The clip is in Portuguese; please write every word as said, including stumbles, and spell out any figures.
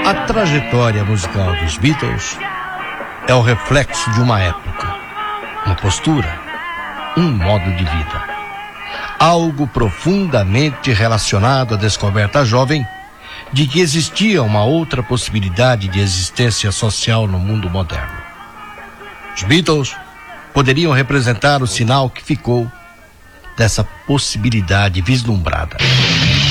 A trajetória musical dos Beatles é o reflexo de uma época, uma postura, um modo de vida. Algo profundamente relacionado à descoberta jovem de que existia uma outra possibilidade de existência social no mundo moderno. Os Beatles poderiam representar o sinal que ficou dessa possibilidade vislumbrada.